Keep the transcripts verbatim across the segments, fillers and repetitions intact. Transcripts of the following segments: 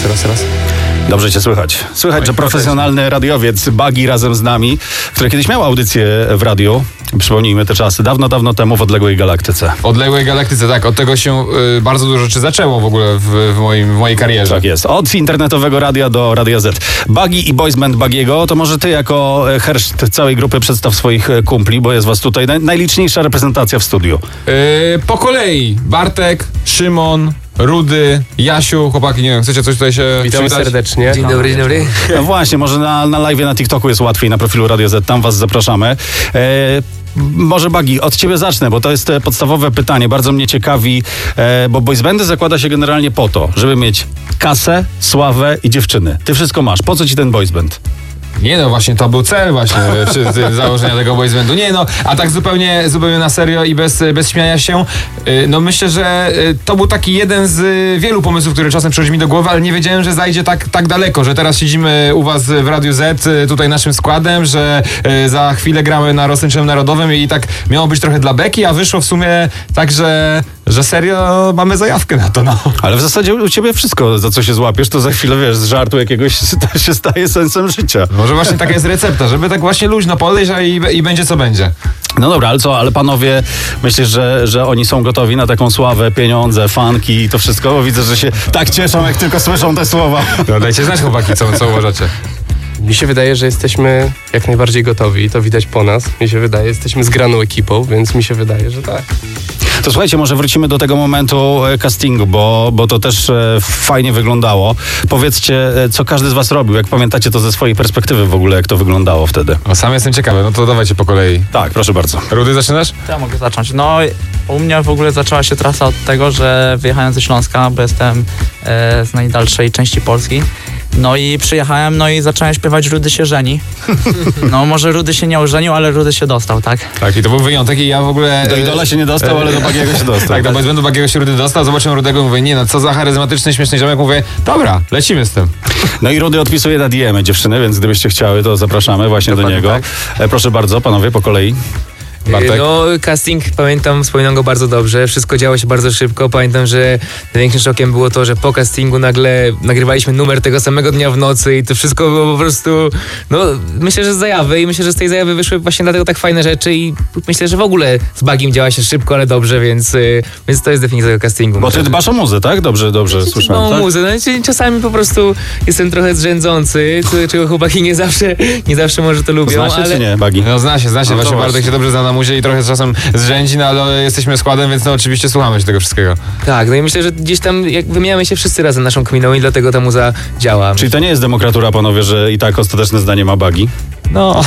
raz, raz, raz. Dobrze cię słychać. Słychać, że profesjonalny radiowiec Bagi razem z nami, który kiedyś miał audycję w radiu, przypomnijmy te czasy, dawno, dawno temu w odległej galaktyce. W odległej galaktyce, tak. Od tego się y, bardzo dużo rzeczy zaczęło w ogóle w, w, moim, w mojej karierze. Tak jest. Od internetowego radia do Radia Z. Bagi i boys band Bagiego, to może ty jako herszt całej grupy przedstaw swoich kumpli, bo jest was tutaj naj, najliczniejsza reprezentacja w studiu. Yy, po kolei. Bartek, Szymon, Rudy, Jasiu, chłopaki, nie wiem, chcecie coś tutaj się Witamy przywitać? serdecznie. Dzień dobry, dzień dobry. No właśnie, może na, na live na TikToku jest łatwiej, na profilu Radio Z, tam was zapraszamy. E, Może Bagi, od ciebie zacznę, bo to jest e, podstawowe pytanie, bardzo mnie ciekawi, e, bo boys bandy zakłada się generalnie po to, żeby mieć kasę, sławę i dziewczyny. Ty wszystko masz. Po co ci ten boys band? Nie no, właśnie to był cel właśnie przy, z, założenia tego boys bandu. Nie no, a tak zupełnie, zupełnie na serio i bez, bez śmiania się, yy, no myślę, że yy, to był taki jeden z yy, wielu pomysłów, który czasem przychodzi mi do głowy, ale nie wiedziałem, że zajdzie tak, tak daleko, że teraz siedzimy u was w Radiu Z, yy, tutaj naszym składem, że yy, za chwilę gramy na Roztańczeniu Narodowym i tak miało być trochę dla beki, a wyszło w sumie tak, że, że serio mamy zajawkę na to, no. Ale w zasadzie u ciebie wszystko, za co się złapiesz, to za chwilę, wiesz, z żartu jakiegoś to się staje sensem życia. Może właśnie taka jest recepta, żeby tak właśnie luźno podejść, a i, i będzie co będzie. No dobra, ale co, ale panowie, myślisz, że, że oni są gotowi na taką sławę, pieniądze, fanki i to wszystko? Bo widzę, że się tak cieszą, jak tylko słyszą te słowa. No dajcie znać, chłopaki, co, co uważacie. Mi się wydaje, że jesteśmy jak najbardziej gotowi. To widać po nas. Mi się wydaje, jesteśmy zgraną ekipą, więc mi się wydaje, że tak. To słuchajcie, może wrócimy do tego momentu e, castingu, bo, bo to też e, fajnie wyglądało. Powiedzcie, e, co każdy z was robił, jak pamiętacie to ze swojej perspektywy w ogóle, jak to wyglądało wtedy. O, sam jestem ciekawy, no to dawajcie po kolei. Tak, proszę bardzo. Rudy, zaczynasz? To ja mogę zacząć. No, u mnie w ogóle zaczęła się trasa od tego, że wyjechałem ze Śląska, bo jestem e, z najdalszej części Polski. No i przyjechałem, no i zacząłem śpiewać Rudy się żeni. No może Rudy się nie ożenił, ale Rudy się dostał, tak? Tak, i to był wyjątek i ja w ogóle... Do Idola się nie dostał, ale do Bagiego się dostał. Tak, do boys bandu Bagiego się Rudy dostał, zobaczyłem Rudego i mówię, nie no, co za charyzmatyczny, śmieszny ziomek, mówię, dobra, lecimy z tym. No i Rudy odpisuje na D M-y dziewczyny, więc gdybyście chciały, to zapraszamy właśnie Dokładnie do niego. tak. E, proszę bardzo, panowie, po kolei. Bartek? No, casting, pamiętam, wspominam go bardzo dobrze. Wszystko działo się bardzo szybko. Pamiętam, że największym szokiem było to, że po castingu nagle nagrywaliśmy numer tego samego dnia w nocy i to wszystko było po prostu, no, myślę, że z zajawy i myślę, że z tej zajawy wyszły właśnie dlatego tak fajne rzeczy i myślę, że w ogóle z Bagim działa się szybko, ale dobrze, więc, y, więc to jest definicja tego castingu. Bo ty dbasz o muzę, tak? Dobrze, dobrze słyszałem, No, tak? muzę. No, czasami po prostu jestem trochę zrzędzący, co- czego chłopaki nie zawsze, nie zawsze może to lubią, Znasz się ale... czy nie, Bagi? No zna się, zna się, No to właśnie właśnie. Bartek się dobrze zna na muzie i trochę czasem zrzędzi, no ale jesteśmy składem, więc no oczywiście słuchamy się tego wszystkiego. Tak, no i myślę, że gdzieś tam jak wymieniamy się wszyscy razem naszą kminą i dlatego ta muza działa. Czyli to nie jest demokratura, panowie, że i tak ostateczne zdanie ma Bagi? No,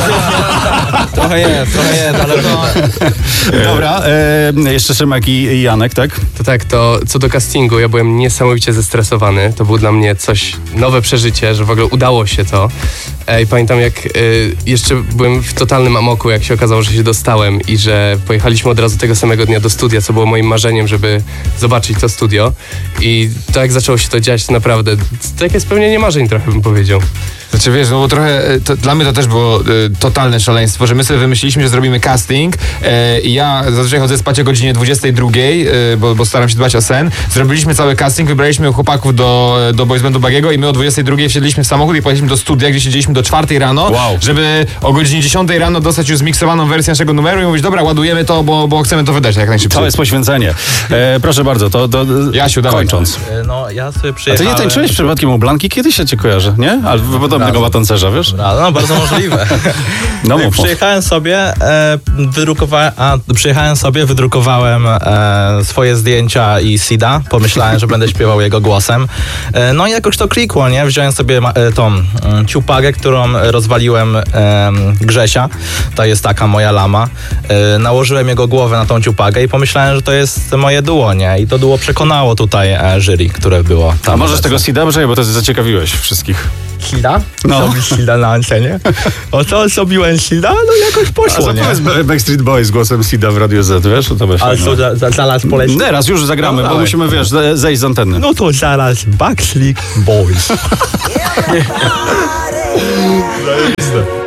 Trochę jest, trochę jest, ale to... Dobra, e, jeszcze Szymek i, i Janek, tak? To tak, to co do castingu, ja byłem niesamowicie zestresowany. To było dla mnie coś, nowe przeżycie, że w ogóle udało się to. E, I pamiętam, jak e, jeszcze byłem w totalnym amoku, jak się okazało, że się dostałem i że pojechaliśmy od razu tego samego dnia do studia, co było moim marzeniem, żeby zobaczyć to studio. I to jak zaczęło się to dziać, to naprawdę takie spełnienie marzeń trochę bym powiedział. Znaczy wiesz, no bo trochę, e, to, dla mnie to też było e, totalne szaleństwo, że my sobie wymyśliliśmy, że zrobimy casting e, i ja zazwyczaj chodzę spać o godzinie dwudziestej drugiej, e, bo, bo staram się dbać o sen. Zrobiliśmy cały casting, wybraliśmy chłopaków do, do boys bandu Bagiego i my o dwudziestej drugiej wsiedliśmy w samochód i pojechaliśmy do studia, gdzie siedzieliśmy do czwartej rano, Wow. żeby o godzinie dziesiątej rano dostać już zmiksowaną wersję naszego numeru i mówić, dobra, ładujemy to, bo, bo chcemy to wydać jak najszybciej. To jest poświęcenie. E, proszę bardzo, to, to Jasiu, dawaj. kończąc. No, ja sobie A ty przyjechałem... nie tańczyłeś przypadkiem u Blanki? Kiedyś ja cię kojarzę, nie? Ale podobnego ma tancerza, wiesz? No, bardzo możliwe. No mów. Przyjechałem sobie, e, wydrukowałem, a, przyjechałem sobie, wydrukowałem e, swoje zdjęcia i S I D A. Pomyślałem, że będę śpiewał jego głosem. E, no i jakoś to klikło, nie? Wziąłem sobie ma, e, tą mm, ciupagę, którą rozwaliłem e, Grzesia. To jest taka moja lama. E, nałożyłem jego głowę na tą ciupagę i pomyślałem, że to jest moje duo, nie? I to duo przekonało tutaj e, jury, które było tam. A możesz tego S I D A, Boże, bo to zaciekawiłeś wszystkich. Hilda? No. Zrobić Hilda na antenie. O co zrobiłem Hilda? No jakoś A poszło, nie? zapowiedz Backstreet Boys z głosem S I D A w Radio Z, wiesz? To będzie Ale fajne. co, za, za, zaraz poleci? Teraz już zagramy, No, bo dawaj. musimy, wiesz, ze- zejść z anteny. No to zaraz Backstreet Boys.